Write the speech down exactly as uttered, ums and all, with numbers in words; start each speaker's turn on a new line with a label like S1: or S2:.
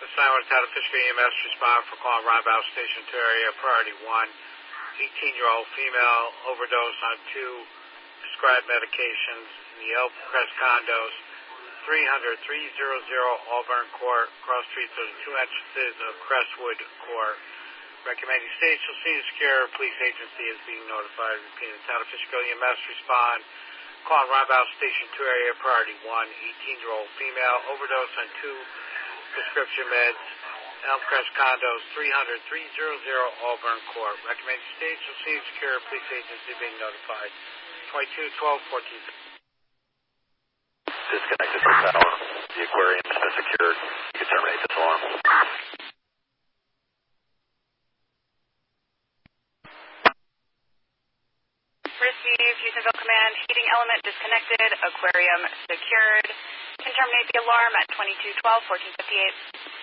S1: This nine one Town Fishkill E M S respond for calling Rhinebeck Station two area, priority one. eighteen-year-old female overdose on two prescribed medications in the Elmcrest condos, three hundred, three hundred Auburn Court, cross street thirty-two entrances of Crestwood Court. Recommending station senior secure police agency is being notified. Repeating, Town of Fishkill E M S respond. Calling Rhinebeck Station two area, priority one. eighteen-year-old female overdose on two prescription meds. Elmcrest condos, three hundred, three hundred Auburn Court. Recommending station senior secure police agency being notified. twenty-two, twelve, fourteen.
S2: Disconnected from tower. The aquarium has been secured. You can terminate this alarm.
S3: Received, Houstonville Command, heating element disconnected, aquarium secured. Can terminate the alarm at twenty-two, twelve, fourteen fifty-eight.